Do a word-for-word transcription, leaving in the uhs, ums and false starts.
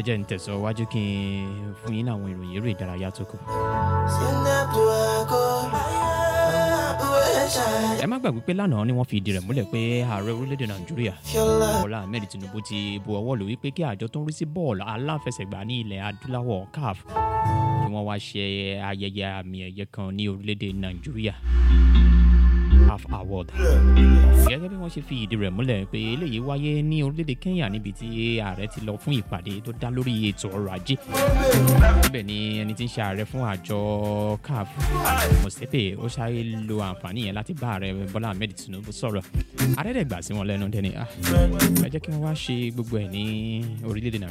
jẹ́ n tẹ̀síwájú kí n fún yín láwọn ìròyìn eré ìdárayá tó kù. ẹ má gbàgbé pé lánàá ni wọ́n fi ìdí rẹ̀ múlẹ̀ pé ààrẹ orílẹ̀-èdè nàìjíríà Bọ́lá Ahmed Tinubu ti bu ọwọ́ lù wípé kí àjọ tó ń rí sí bọ́ọ̀lù aláfẹsẹ̀gbá ní ilẹ̀ adúláwọ̀ C A F kí wọ́n wá ṣe ayẹyẹ àmì ẹ̀yẹ kan ní orílẹ̀-èdè nàìjíríà C A F Award. gẹ́gẹ́ bí wọ́n ṣe fi ìdí rẹ̀ múlẹ̀ pé eléyìí wáyé ní orílẹ̀-èdè Kenya níbi tí ààrẹ ti lọ fún ìpàdé tó dá lórí ètò ọrọ̀ ajé. níbẹ̀ ni ẹni tí ń ṣe ààrẹ fún àjọ C A F Mosepe ó ṣáré lo àǹfààní yẹn láti bá ààrẹ Bọ́lá Ahmed Tinubu sọ̀rọ̀. ààrẹ dẹ̀ gbà sí wọn lẹ́nu dẹ́ni ẹ jẹ́ kí wọ́n wá ṣe gbogbo ẹ̀ ní orílẹ̀-èdè nàìjíríà.